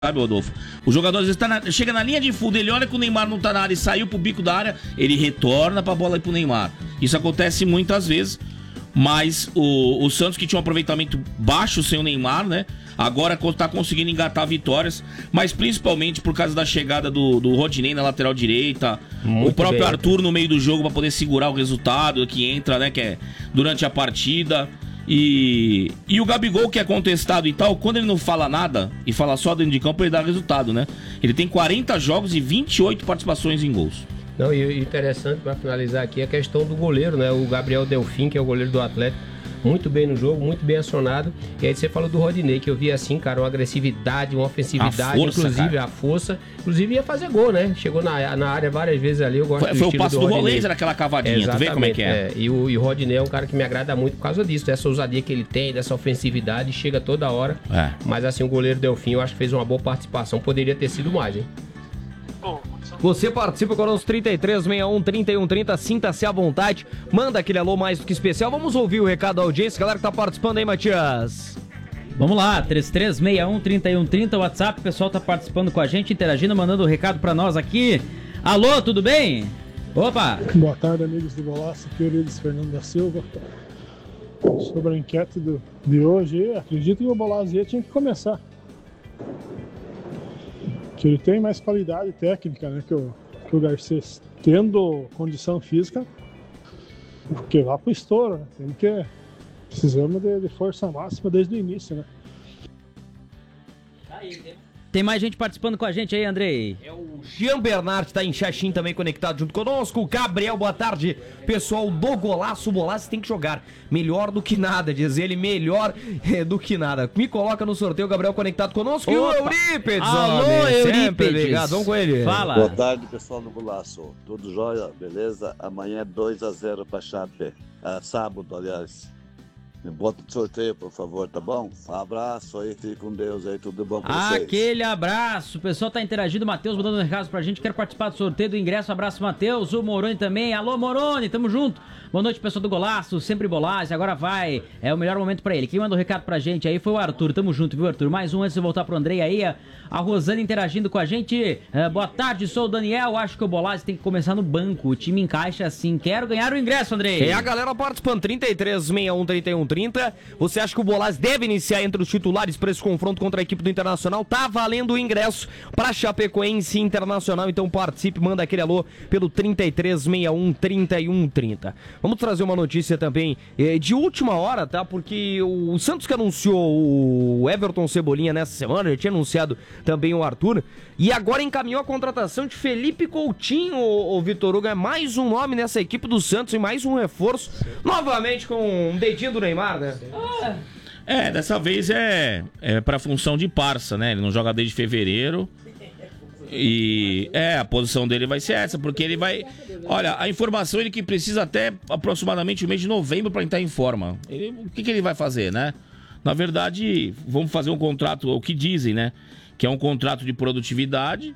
sabe, Rodolfo? O jogador às vezes chega na linha de fundo, ele olha que o Neymar não tá na área e saiu pro bico da área, ele retorna pra bola ir pro Neymar. Isso acontece muitas vezes, mas o Santos, que tinha um aproveitamento baixo sem o Neymar, né? Agora tá conseguindo engatar vitórias, mas principalmente por causa da chegada do Rodinei na lateral direita, o próprio Arthur no meio do jogo pra poder segurar o resultado que entra, né? Que é durante a partida. E o Gabigol, que é contestado e tal, quando ele não fala nada e fala só dentro de campo, ele dá resultado, né? Ele tem 40 jogos e 28 participações em gols. Não, e interessante para finalizar aqui a questão do goleiro, né? O Gabriel Delfim, que é o goleiro do Atlético, muito bem no jogo, muito bem acionado. E aí você falou do Rodinei, que eu vi assim, cara, uma agressividade, uma ofensividade, inclusive a força. Inclusive ia fazer gol, né? Chegou na área várias vezes ali, eu gosto do estilo Foi o passo do Rolês, era aquela cavadinha, exatamente, tu vê como é que é? E o Rodinei é um cara que me agrada muito por causa disso, dessa ousadia que ele tem, dessa ofensividade, chega toda hora. Mas assim, o goleiro Delfim, eu acho que fez uma boa participação, poderia ter sido mais, hein? Você participa conosco 3361-3130, sinta-se à vontade, manda aquele alô mais do que especial. Vamos ouvir o recado da audiência, galera que tá participando aí, Matias. Vamos lá, 3361-3130, o WhatsApp, o pessoal tá participando com a gente, interagindo, mandando um recado pra nós aqui. Alô, tudo bem? Opa! Boa tarde, amigos do Golaço, aqui é o Eurides Fernando da Silva. Sobre a enquete de hoje, acredito que o Bolazia tinha que começar. Que ele tem mais qualidade técnica, né, que o Garcês, tendo condição física, porque lá pro estouro, né? Precisamos de força máxima desde o início, né? Tem mais gente participando com a gente aí, Andrei. É o Jean Bernard, tá em Xaxim também conectado junto conosco. O Gabriel, boa tarde. Pessoal do Golaço, o Golaço tem que jogar melhor do que nada, diz ele, melhor do que nada. Me coloca no sorteio, Gabriel conectado conosco. E o Eurípedes, alô, Eurípedes. Ligado, vamos com ele. Fala. Boa tarde, pessoal do Golaço. Tudo jóia, beleza? Amanhã é 2-0 pra Chape. Sábado, aliás. Me bota no sorteio, por favor, tá bom? Um abraço aí, fique com Deus aí, tudo bom pra vocês. Aquele abraço, o pessoal tá interagindo, Matheus mandando um recado pra gente, quer participar do sorteio do ingresso, abraço Matheus, o Moroni também, alô Moroni, tamo junto. Boa noite, pessoal do Golaço, sempre Bolagem, agora vai, é o melhor momento pra ele. Quem mandou um recado pra gente aí foi o Arthur, tamo junto, viu, Arthur? Mais um antes de voltar pro Andrei aí, a Rosane interagindo com a gente. Boa tarde, sou o Daniel, acho que o Bolagem tem que começar no banco, o time encaixa assim, quero ganhar o ingresso, Andrei. É a galera participando, 3361-3130, você acha que o Bolagem deve iniciar entre os titulares pra esse confronto contra a equipe do Internacional? Tá valendo o ingresso pra Chapecoense Internacional, então participe, manda aquele alô pelo 3361-3130. Vamos trazer uma notícia também de última hora, tá? Porque o Santos que anunciou o Everton Cebolinha nessa semana, já tinha anunciado também o Arthur, e agora encaminhou a contratação de Felipe Coutinho, o Vitor Hugo, é mais um nome nessa equipe do Santos e mais um reforço, novamente com um dedinho do Neymar, né? Dessa vez é pra função de parça, né? Ele não joga desde fevereiro. E a posição dele vai ser essa, porque ele vai... Olha, a informação ele que precisa até aproximadamente o mês de novembro para entrar em forma. O que ele vai fazer, né? Na verdade, vamos fazer um contrato, o que dizem, né? Que é um contrato de produtividade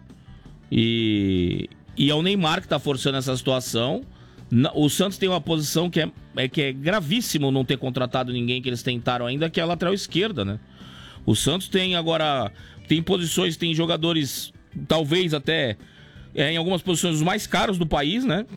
e é o Neymar que tá forçando essa situação. O Santos tem uma posição que é gravíssimo não ter contratado ninguém que eles tentaram ainda, que é a lateral esquerda, né? O Santos tem agora... Tem posições, tem jogadores... Talvez até em algumas posições os mais caros do país, né?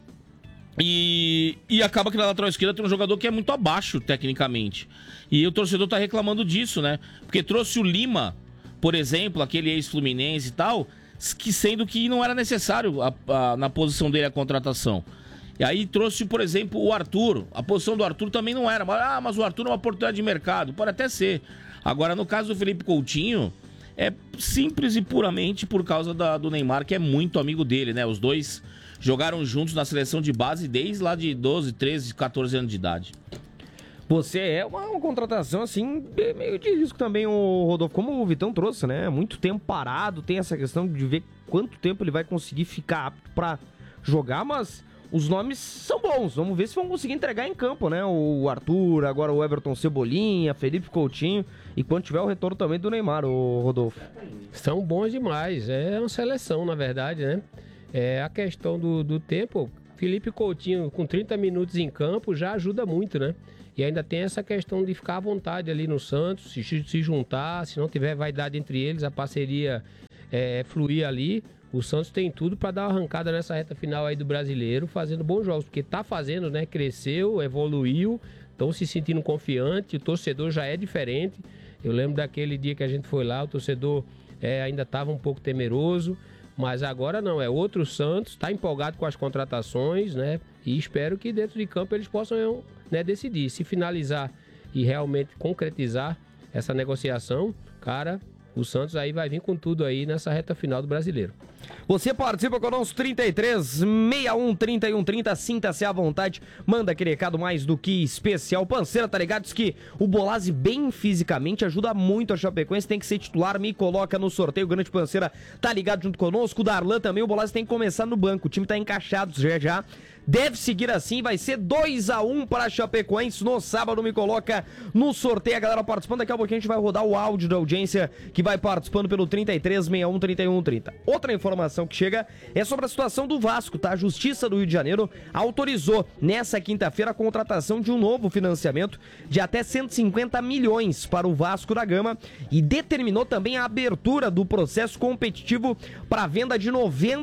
E acaba que na lateral esquerda tem um jogador que é muito abaixo tecnicamente. E o torcedor tá reclamando disso, né? Porque trouxe o Lima, por exemplo, aquele ex-Fluminense e tal, que sendo que não era necessário na posição dele a contratação. E aí trouxe, por exemplo, o Arthur. A posição do Arthur também não era. Mas o Arthur é uma oportunidade de mercado. Pode até ser. Agora, no caso do Felipe Coutinho... É simples e puramente por causa do Neymar, que é muito amigo dele, né? Os dois jogaram juntos na seleção de base desde lá de 12, 13, 14 anos de idade. Você é uma contratação, assim, meio de risco também, o Rodolfo, como o Vitão trouxe, né? Muito tempo parado, tem essa questão de ver quanto tempo ele vai conseguir ficar apto pra jogar, mas... Os nomes são bons, vamos ver se vão conseguir entregar em campo, né? O Arthur, agora o Everton Cebolinha, Felipe Coutinho, e quando tiver o retorno também do Neymar, o Rodolfo. São bons demais, é uma seleção, na verdade, né? É a questão do tempo, Felipe Coutinho com 30 minutos em campo já ajuda muito, né? E ainda tem essa questão de ficar à vontade ali no Santos, se juntar, se não tiver vaidade entre eles, a parceria fluir ali. O Santos tem tudo para dar uma arrancada nessa reta final aí do Brasileiro, fazendo bons jogos, porque tá fazendo, né? Cresceu, evoluiu, estão se sentindo confiante, o torcedor já é diferente. Eu lembro daquele dia que a gente foi lá, o torcedor ainda estava um pouco temeroso, mas agora não, é outro Santos, está empolgado com as contratações, né? E espero que dentro de campo eles possam, né, decidir. Se finalizar e realmente concretizar essa negociação, cara, o Santos aí vai vir com tudo aí nessa reta final do Brasileiro. Você participa conosco, 33 61 31 30, sinta-se à vontade, manda aquele recado mais do que especial. Panceira, tá ligado? Diz que o Bolazzi bem fisicamente ajuda muito a Chapecoense, tem que ser titular, me coloca no sorteio. O grande Panceira tá ligado junto conosco, o Darlan também, o Bolazzi tem que começar no banco, o time tá encaixado já. Deve seguir assim, vai ser 2-1 para a Chapecoense no sábado, me coloca no sorteio, a galera participando. Daqui a pouquinho a gente vai rodar o áudio da audiência que vai participando pelo 33 61 31 30. Outra informação que chega é sobre a situação do Vasco, tá? A Justiça do Rio de Janeiro autorizou nessa quinta-feira a contratação de um novo financiamento de até 150 milhões para o Vasco da Gama e determinou também a abertura do processo competitivo para a venda de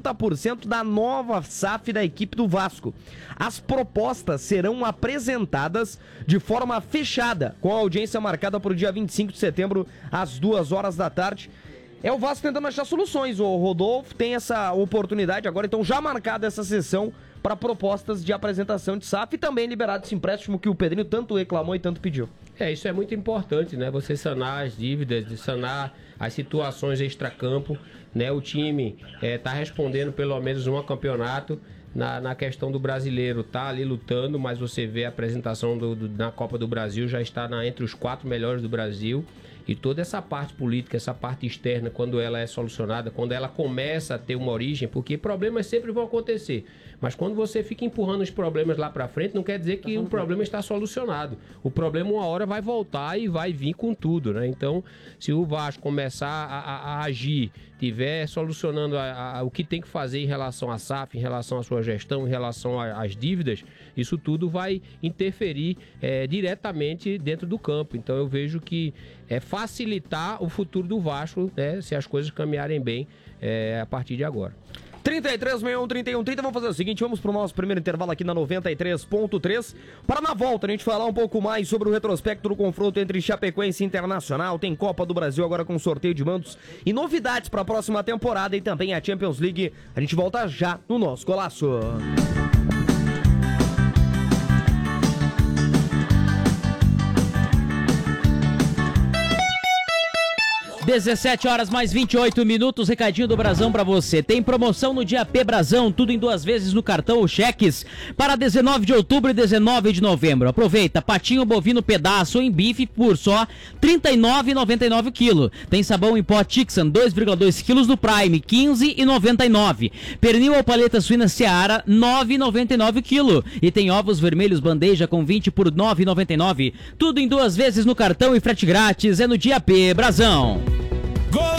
90% da nova SAF da equipe do Vasco. As propostas serão apresentadas de forma fechada, com a audiência marcada para o dia 25 de setembro, às 2 da tarde. É o Vasco tentando achar soluções. O Rodolfo tem essa oportunidade agora, então já marcada essa sessão para propostas de apresentação de SAF e também liberado esse empréstimo que o Pedrinho tanto reclamou e tanto pediu. Isso é muito importante, né? Você sanar as dívidas, de sanar as situações extracampo, né? O time tá respondendo pelo menos um campeonato. Na questão do brasileiro, tá ali lutando, mas você vê a apresentação na Copa do Brasil, já está entre os 4 melhores do Brasil. E toda essa parte política, essa parte externa, quando ela é solucionada, quando ela começa a ter uma origem, porque problemas sempre vão acontecer. Mas quando você fica empurrando os problemas lá para frente, não quer dizer que o problema está solucionado. O problema uma hora vai voltar e vai vir com tudo, né? Então, se o Vasco começar a agir, tiver solucionando o que tem que fazer em relação à SAF, em relação à sua gestão, em relação às dívidas, isso tudo vai interferir diretamente dentro do campo. Então eu vejo que facilitar o futuro do Vasco, né, se as coisas caminharem bem a partir de agora. 33 61 31 30, vamos fazer o seguinte, vamos pro nosso primeiro intervalo aqui na 93.3, para na volta a gente falar um pouco mais sobre o retrospecto do confronto entre Chapecoense e Internacional. Tem Copa do Brasil agora com sorteio de mandos e novidades para a próxima temporada e também a Champions League. A gente volta já no nosso Golaço. 17 horas mais 28 minutos, recadinho do Brasão pra você. Tem promoção no dia P Brasão, tudo em 2 vezes no cartão ou cheques, para 19 de outubro e 19 de novembro. Aproveita, patinho bovino pedaço em bife por só R$ 39,99 kg. Tem sabão em pó Tixan 2,2 kg do Prime, R$ 15,99. Pernil ou paleta suína Seara, R$ 9,99 kg. E tem ovos vermelhos bandeja com 20 por R$ 9,99. Tudo em 2 vezes no cartão e frete grátis, é no dia P Brasão.